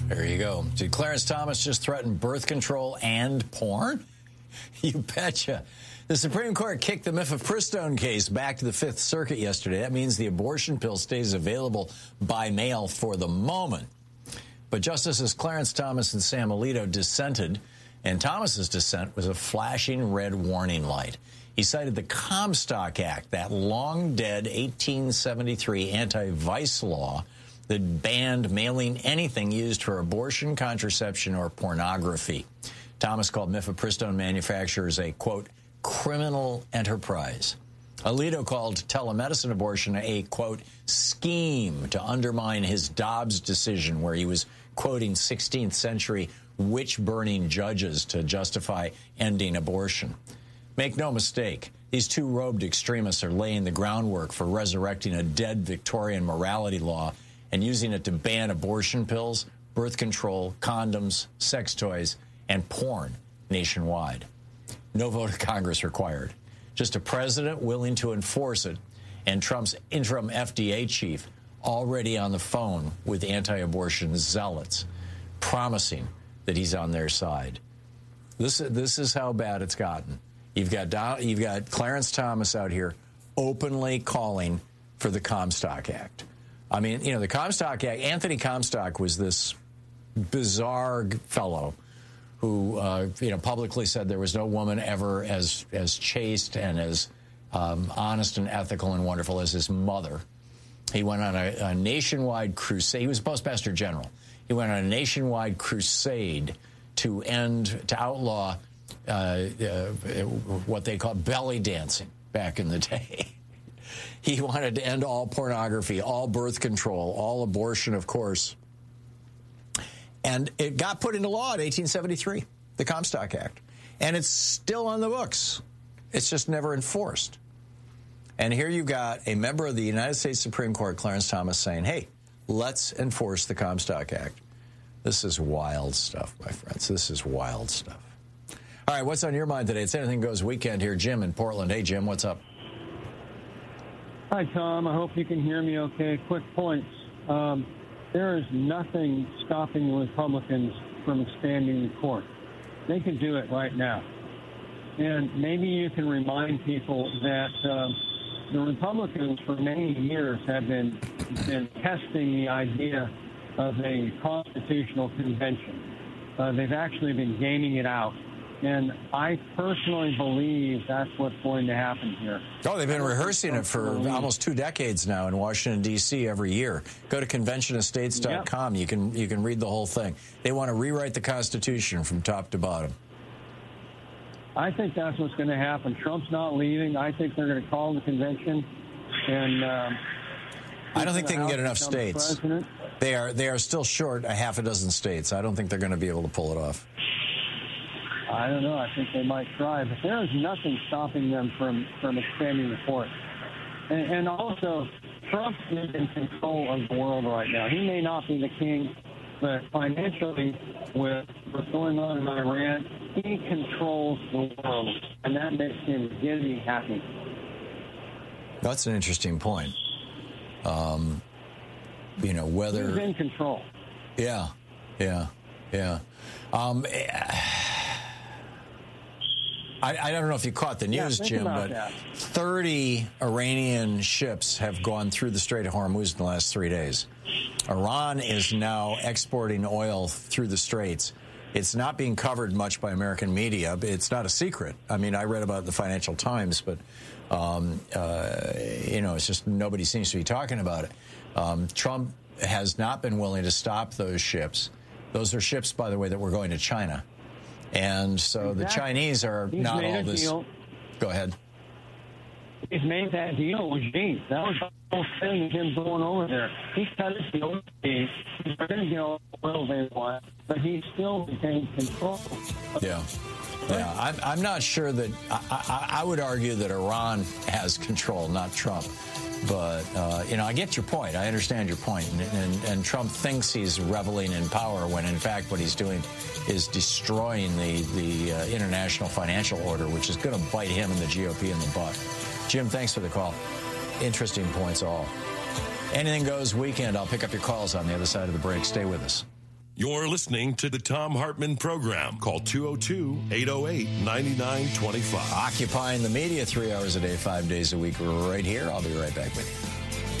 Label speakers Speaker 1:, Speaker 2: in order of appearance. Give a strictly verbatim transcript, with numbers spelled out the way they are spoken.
Speaker 1: There you go. Did Clarence Thomas just threaten birth control and porn? You betcha. The Supreme Court kicked the mifepristone case back to the Fifth Circuit yesterday. That means the abortion pill stays available by mail for the moment. But Justices Clarence Thomas and Sam Alito dissented, and Thomas's dissent was a flashing red warning light. He cited the Comstock Act, that long-dead eighteen seventy-three anti-vice law that banned mailing anything used for abortion, contraception, or pornography. Thomas called mifepristone manufacturers a, quote, criminal enterprise. Alito called telemedicine abortion a, quote, scheme to undermine his Dobbs decision, where he was quoting sixteenth century witch-burning judges to justify ending abortion. Make no mistake, these two robed extremists are laying the groundwork for resurrecting a dead Victorian morality law and using it to ban abortion pills, birth control, condoms, sex toys, and porn nationwide. No vote of Congress required. Just a president willing to enforce it, and Trump's interim F D A chief already on the phone with anti-abortion zealots, promising that he's on their side. This, this is how bad it's gotten. You've got, you've got Clarence Thomas out here openly calling for the Comstock Act. I mean, you know, the Comstock Act, Anthony Comstock was this bizarre fellow who, uh, you know, publicly said there was no woman ever as as chaste and as um, honest and ethical and wonderful as his mother. He went on a, a nationwide crusade. He was postmaster general. He went on a nationwide crusade to end, to outlaw uh, uh, what they called belly dancing back in the day. He wanted to end all pornography, all birth control, all abortion, of course. And it got put into law in eighteen seventy-three, the Comstock Act. And it's still on the books. It's just never enforced. And here you've got a member of the United States Supreme Court, Clarence Thomas, saying, hey, let's enforce the Comstock Act. This is wild stuff, my friends. This is wild stuff. All right, what's on your mind today? It's Anything Goes weekend here. Jim in Portland. Hey, Jim, what's up?
Speaker 2: Hi, Tom. I hope you can hear me okay. Quick points. Um, there is nothing stopping the Republicans from expanding the court. They can do it right now. And maybe you can remind people that um, the Republicans for many years have been, been testing the idea of a constitutional convention. Uh, they've actually been gaming it out. And I personally believe that's what's going to happen here.
Speaker 1: Oh, they've been rehearsing it for almost two decades now in Washington, D C every year. Go to convention of states dot com. Yep. You can you can read the whole thing. They want to rewrite the Constitution from top to bottom.
Speaker 2: I think that's what's going to happen. Trump's not leaving. I think they're going to call the convention. And um,
Speaker 1: I don't think they can get enough states. They are they are still short a half a dozen states. I don't think they're going to be able to pull it off.
Speaker 2: I don't know. I think they might try, but there is nothing stopping them from, from expanding the court. And, and also, Trump is in control of the world right now. He may not be the king, but financially, with what's going on in Iran, he controls the world, and that makes him giddy happy.
Speaker 1: That's an interesting point. Um, you know, whether...
Speaker 2: He's in control.
Speaker 1: Yeah, yeah, yeah. Um, I, I don't know if you caught the news,
Speaker 2: yeah,
Speaker 1: Jim, but
Speaker 2: that.
Speaker 1: thirty Iranian ships have gone through the Strait of Hormuz in the last three days. Iran is now exporting oil through the straits. It's not being covered much by American media. It's not a secret. I mean, I read about it in the Financial Times, but, um, uh, you know, it's just nobody seems to be talking about it. Um, Trump has not been willing to stop those ships. Those are ships, by the way, that were going to China. And so exactly. The Chinese are
Speaker 2: He's
Speaker 1: not
Speaker 2: made
Speaker 1: all
Speaker 2: a
Speaker 1: this.
Speaker 2: Deal.
Speaker 1: Go ahead.
Speaker 2: He's made that deal with Xi. That was the whole thing of him going over there. He cut his deal with Xi. He's going to get all the oil they want, but he still retains control.
Speaker 1: Yeah. Yeah. I'm, I'm not sure that. I, I, I would argue that Iran has control, not Trump. But, uh, you know, I get your point. I understand your point. And, and, and Trump thinks he's reveling in power when, in fact, what he's doing is destroying the, the uh, international financial order, which is going to bite him and the G O P in the butt. Jim, thanks for the call. Interesting points all. Anything Goes weekend. I'll pick up your calls on the other side of the break. Stay with us.
Speaker 3: You're listening to the Thom Hartmann Program. Call two oh two, eight oh eight, nine nine two five.
Speaker 1: Occupying the media three hours a day, five days a week, right here. I'll be right back with you.